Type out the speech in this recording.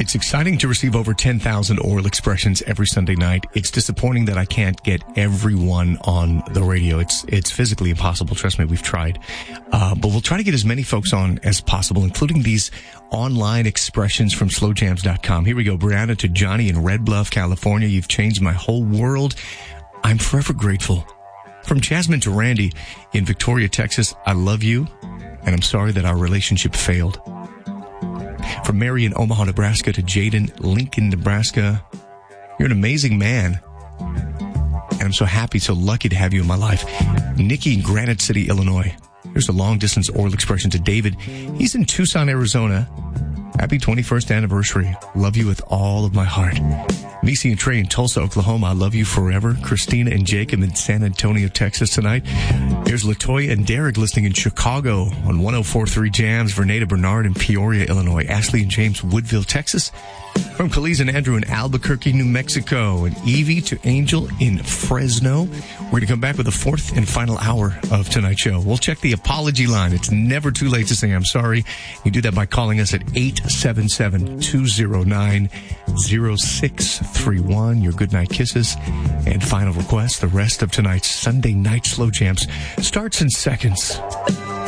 It's exciting to receive over 10,000 oral expressions every Sunday night. It's disappointing that I can't get everyone on the radio. It's physically impossible. Trust me, we've tried. But we'll try to get as many folks on as possible, including these online expressions from slowjams.com. Here we go. Brianna to Johnny in Red Bluff, California. You've changed my whole world. I'm forever grateful. From Jasmine to Randy in Victoria, Texas. I love you, and I'm sorry that our relationship failed. From Mary in Omaha, Nebraska to Jaden, Lincoln, Nebraska. You're an amazing man. And I'm so happy, so lucky to have you in my life. Nikki in Granite City, Illinois. Here's a long-distance oral expression to David. He's in Tucson, Arizona. Happy 21st anniversary. Love you with all of my heart. Nisi and Trey in Tulsa, Oklahoma. I love you forever. Christina and Jacob in San Antonio, Texas tonight. Here's Latoya and Derek listening in Chicago on 104.3 Jams. Verneda Bernard in Peoria, Illinois. Ashley and James, Woodville, Texas. From Kaliz and Andrew in Albuquerque, New Mexico. And Evie to Angel in Fresno. We're going to come back with the fourth and final hour of tonight's show. We'll check the apology line. It's never too late to say I'm sorry. You do that by calling us at 877-209-0631. Your goodnight kisses and final requests. The rest of tonight's Sunday Night Slow Jams starts in seconds.